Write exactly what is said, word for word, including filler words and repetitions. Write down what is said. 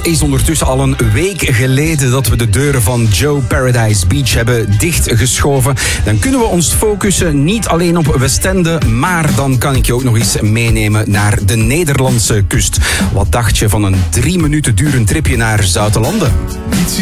is ondertussen al een week geleden dat we de deuren van Joe Paradise Beach hebben dichtgeschoven. Dan kunnen we ons focussen niet alleen op Westende, maar dan kan ik je ook nog eens meenemen naar de Nederlandse kust. Wat dacht je van een drie minuten durend tripje naar Zoutelanden?